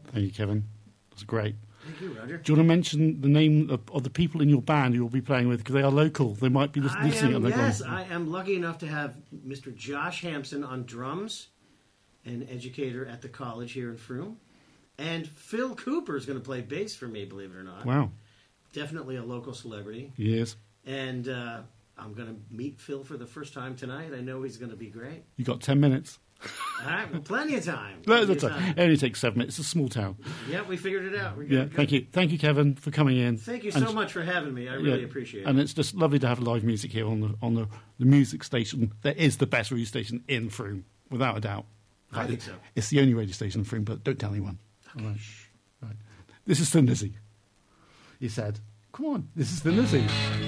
Thank you, Kevin. That's great. Thank you, Roger. Do you want to mention the name of the people in your band you'll be playing with? Because they are local. They might be listening. I am lucky enough to have Mr. Josh Hampson on drums, an educator at the college here in Frome. And Phil Cooper is going to play bass for me, believe it or not. Wow. Definitely a local celebrity. Yes. And I'm going to meet Phil for the first time tonight. I know he's going to be great. You got 10 minutes. All right, well, plenty of time. It only takes 7 minutes. It's a small town. Yeah, we figured it out. We're good. Thank you. Thank you, Kevin, for coming in. Thank you so much for having me. I really appreciate it. And it's just lovely to have live music here on the music station that is the best radio station in Frome, without a doubt. I think so. It's the only radio station in Frome, but don't tell anyone. Okay. Right. This is Thin Lizzy. He said, come on, this is Thin Lizzy.